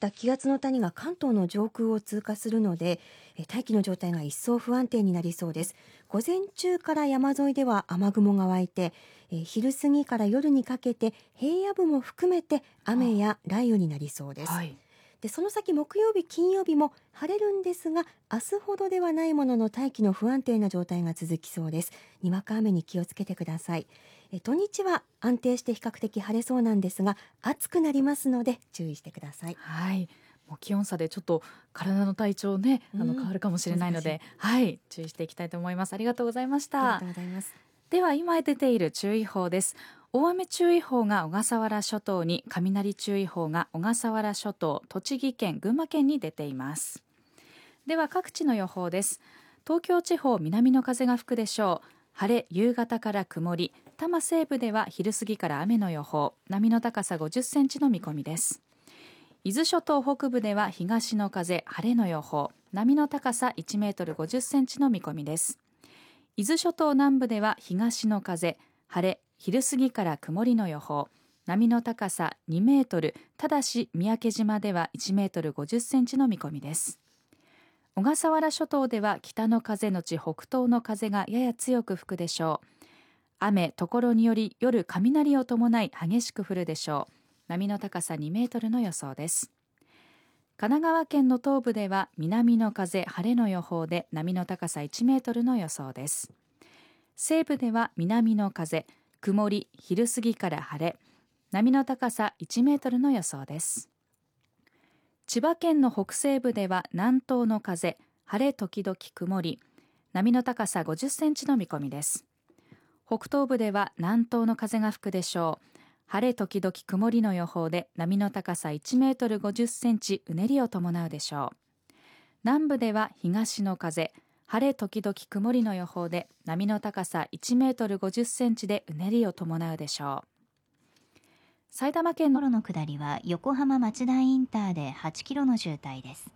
った気圧の谷が関東の上空を通過するので、大気の状態が一層不安定になりそうです。午前中から山沿いでは雨雲が湧いて、昼過ぎから夜にかけて平野部も含めて雨や雷雨になりそうです。でその先木曜日金曜日も晴れるんですが、明日ほどではないものの大気の不安定な状態が続きそうです。にわか雨に気をつけてください。土日は安定して比較的晴れそうなんですが、暑くなりますので注意してください。 もう気温差でちょっと体の体調ね、変わるかもしれないので、注意していきたいと思います。ありがとうございました。 ありがとうございます。 では今出ている注意報です。大雨注意報が小笠原諸島に、雷注意報が小笠原諸島、栃木県、群馬県に出ています。では各地の予報です。東京地方、南の風が吹くでしょう。晴れ、夕方から曇り、多摩西部では昼過ぎから雨の予報、波の高さ50センチの見込みです。伊豆諸島北部では東の風、晴れの予報、波の高さ1メートル50センチの見込みです。伊豆諸島南部では東の風、晴れ、昼過ぎから曇りの予報、波の高さ2メートル、ただし三宅島では1メートル50センチの見込みです。小笠原諸島では北の風のち北東の風がやや強く吹くでしょう。雨、ところにより夜雷を伴い激しく降るでしょう。波の高さ2メートルの予想です。神奈川県の東部では南の風、晴れの予報で波の高さ1メートルの予想です。西部では南の風、曇り、昼過ぎから晴れ、波の高さ1メートルの予想です。千葉県の北西部では南東の風、晴れ時々曇り、波の高さ50センチの見込みです。北東部では南東の風が吹くでしょう。晴れ時々曇りの予報で波の高さ1メートル50センチ、うねりを伴うでしょう。南部では東の風、晴れ時々曇りの予報で波の高さ1メートル50センチでうねりを伴うでしょう。埼玉県の下りは横浜町田インターで8キロの渋滞です。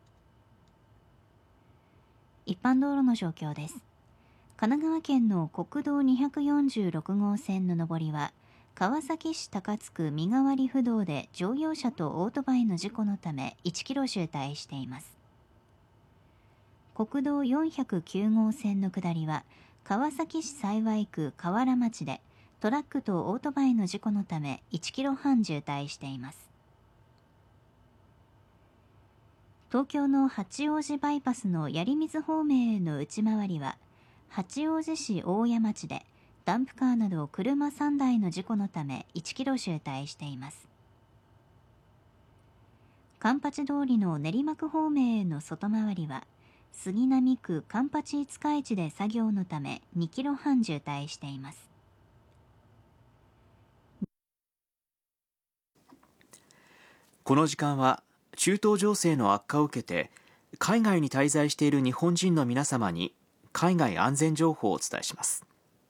一般道路の状況です。神奈川県の国道246号線の上りは川崎市高津区身代わり不動で乗用車とオートバイの事故のため1キロ渋滞しています。国道409号線の下りは川崎市幸区河原町でトラックとオートバイの事故のため1キロ半渋滞しています。東京の八王子バイパスの槍水方面への内回りは八王子市大谷町でダンプカーなど車3台の事故のため1キロ渋滞しています。環八通りの練馬区方面への外回りは杉並区環八五日市で作業のため2キロ半渋滞しています。 この時間は中東情勢の悪化を受けて海外に滞在している日本人の皆様に海外安全情報をお伝えします。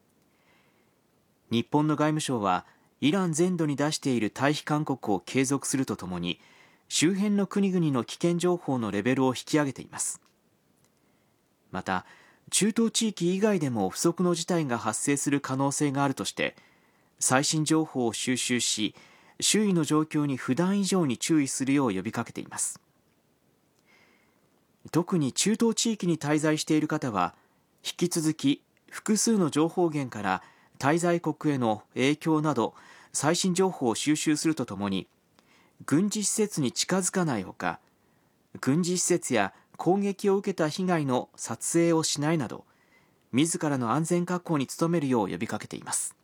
日本の外務省はイラン全土に出している退避勧告を継続するとともに周辺の国々の危険情報のレベルを引き上げています。また中東地域以外でも不測の事態が発生する可能性があるとして最新情報を収集し周囲の状況に普段以上に注意するよう呼びかけています。特に中東地域に滞在している方は引き続き複数の情報源から滞在国への影響など最新情報を収集するとともに軍事施設に近づかないほか軍事施設や攻撃を受けた被害の撮影をしないなど自らの安全確保に努めるよう呼びかけています。